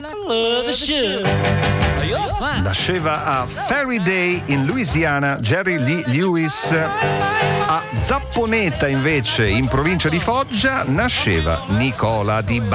Nasceva a Fairy Day in Louisiana Jerry Lee Lewis. A Zapponeta invece in provincia di Foggia nasceva Nicola Di